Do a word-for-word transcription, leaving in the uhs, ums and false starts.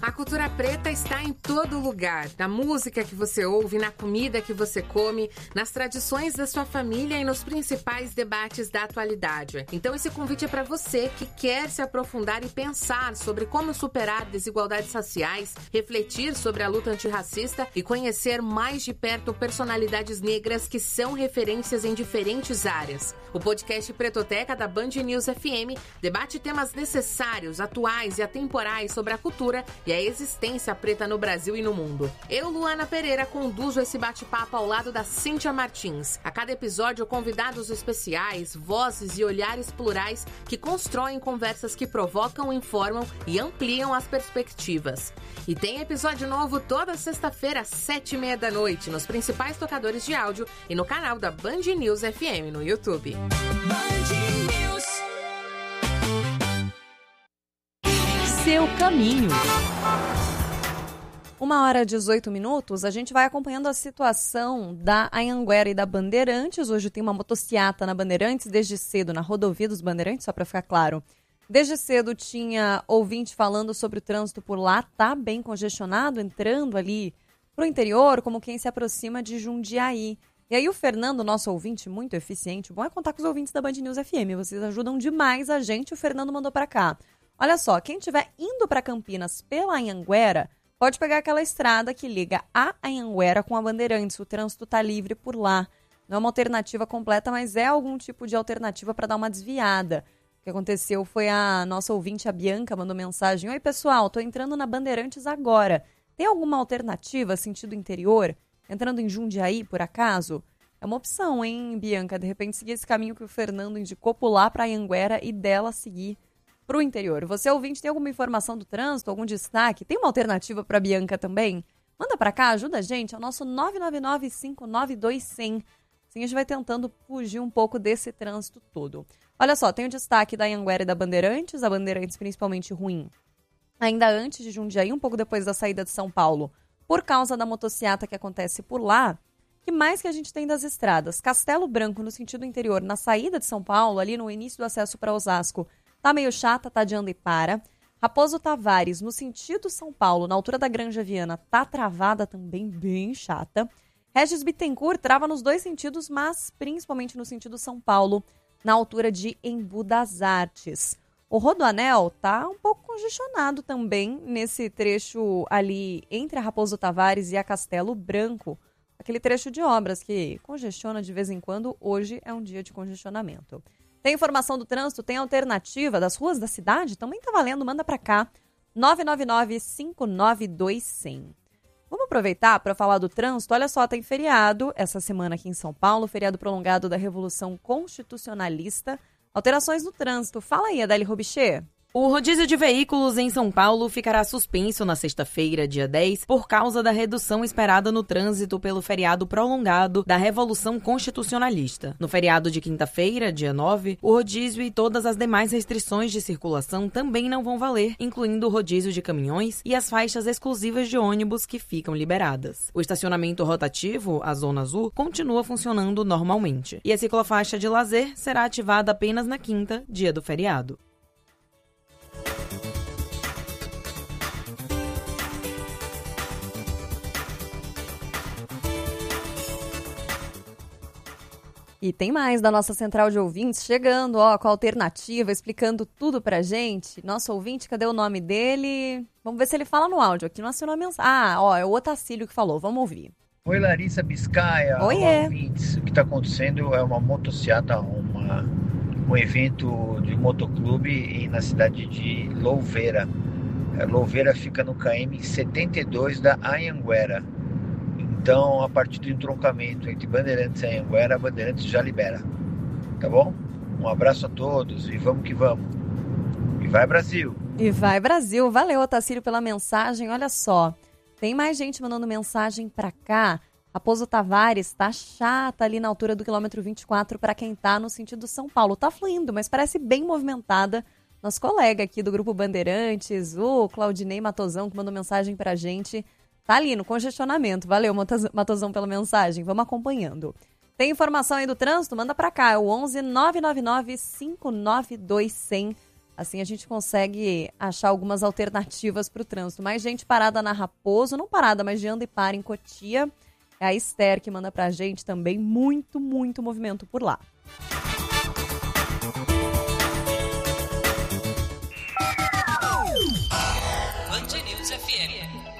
A cultura preta está em todo lugar, na música que você ouve, na comida que você come, nas tradições da sua família e nos principais debates da atualidade. Então esse convite é para você que quer se aprofundar e pensar sobre como superar desigualdades raciais, refletir sobre a luta antirracista e conhecer mais de perto personalidades negras que são referências em diferentes áreas. O podcast Pretoteca da Band News F M debate temas necessários, atuais e atemporais sobre a cultura e a existência preta no Brasil e no mundo. Eu, Luana Pereira, conduzo esse bate-papo ao lado da Cíntia Martins. A cada episódio, convidados especiais, vozes e olhares plurais que constroem conversas que provocam, informam e ampliam as perspectivas. E tem episódio novo toda sexta-feira, às sete e meia da noite, nos principais tocadores de áudio e no canal da Band News F M no YouTube. Band News. Seu caminho. Uma hora e dezoito minutos, a gente vai acompanhando a situação da Anhanguera e da Bandeirantes. Hoje tem uma motociata na Bandeirantes, desde cedo, na rodovia dos Bandeirantes, só para ficar claro. Desde cedo tinha ouvinte falando sobre o trânsito por lá, tá bem congestionado, entrando ali pro interior, como quem se aproxima de Jundiaí. E aí o Fernando, nosso ouvinte, muito eficiente, bom é contar com os ouvintes da Band News F M, vocês ajudam demais a gente, o Fernando mandou para cá. Olha só, quem estiver indo para Campinas pela Anhanguera, pode pegar aquela estrada que liga a Anhanguera com a Bandeirantes. O trânsito está livre por lá. Não é uma alternativa completa, mas é algum tipo de alternativa para dar uma desviada. O que aconteceu foi a nossa ouvinte, a Bianca, mandou mensagem. Oi, pessoal, tô entrando na Bandeirantes agora. Tem alguma alternativa sentido interior? Entrando em Jundiaí, por acaso? É uma opção, hein, Bianca? De repente seguir esse caminho que o Fernando indicou, pular para a Anhanguera e dela seguir para o interior. Você, ouvinte, tem alguma informação do trânsito, algum destaque? Tem uma alternativa para a Bianca também? Manda para cá, ajuda a gente, é o nosso nove nove nove, cinco nove dois, zero zero. Assim a gente vai tentando fugir um pouco desse trânsito todo. Olha só, tem o destaque da Anhanguera e da Bandeirantes, a Bandeirantes principalmente ruim. Ainda antes de Jundiaí, um pouco depois da saída de São Paulo, por causa da motociata que acontece por lá. O que mais que a gente tem das estradas? Castelo Branco, no sentido interior, na saída de São Paulo, ali no início do acesso para Osasco, tá meio chata, tá de anda e para. Raposo Tavares, no sentido São Paulo, na altura da Granja Viana, tá travada também, bem chata. Regis Bittencourt trava nos dois sentidos, mas principalmente no sentido São Paulo, na altura de Embu das Artes. O Rodoanel tá um pouco congestionado também nesse trecho ali entre a Raposo Tavares e a Castelo Branco. Aquele trecho de obras que congestiona de vez em quando, hoje é um dia de congestionamento. Tem informação do trânsito, tem alternativa das ruas da cidade? Também tá valendo, manda pra cá, nove nove nove, cinco nove dois, zero zero. Vamos aproveitar para falar do trânsito. Olha só, tem feriado essa semana aqui em São Paulo, feriado prolongado da Revolução Constitucionalista. Alterações no trânsito. Fala aí, Adélie Robichê. O rodízio de veículos em São Paulo ficará suspenso na sexta-feira, dia dez, por causa da redução esperada no trânsito pelo feriado prolongado da Revolução Constitucionalista. No feriado de quinta-feira, dia nove, o rodízio e todas as demais restrições de circulação também não vão valer, incluindo o rodízio de caminhões e as faixas exclusivas de ônibus que ficam liberadas. O estacionamento rotativo, a Zona Azul, continua funcionando normalmente. E a ciclofaixa de lazer será ativada apenas na quinta, dia do feriado. E tem mais da nossa central de ouvintes chegando, ó, com a alternativa, explicando tudo pra gente. Nosso ouvinte, cadê o nome dele? Vamos ver se ele fala no áudio. Aqui não assinou a mensagem. Ah, ó, é o Otacílio que falou. Vamos ouvir. Oi, Larissa Biscaia. Oiê. Ouvintes. O que está acontecendo é uma motociata, uma, um evento de motoclube na cidade de Louveira. Louveira fica no K M setenta e dois da Anhanguera. Então, a partir do entroncamento entre Bandeirantes e Anhanguera, a Bandeirantes já libera. Tá bom? Um abraço a todos e vamos que vamos. E vai, Brasil! E vai, Brasil! Valeu, Otacílio, pela mensagem. Olha só, tem mais gente mandando mensagem pra cá. Raposo Tavares tá chata ali na altura do quilômetro vinte e quatro para quem tá no sentido São Paulo. Tá fluindo, mas parece bem movimentada. Nosso colega aqui do Grupo Bandeirantes, o Claudinei Matozão, que mandou mensagem pra gente, tá ali no congestionamento. Valeu, Matozão, pela mensagem. Vamos acompanhando. Tem informação aí do trânsito? Manda pra cá. É o onze, nove nove nove, cinco nove dois, zero zero. Assim a gente consegue achar algumas alternativas para o trânsito. Mais gente parada na Raposo, não parada, mas de anda e para em Cotia. É a Esther que manda pra gente também. Muito, muito movimento por lá. Band News F M.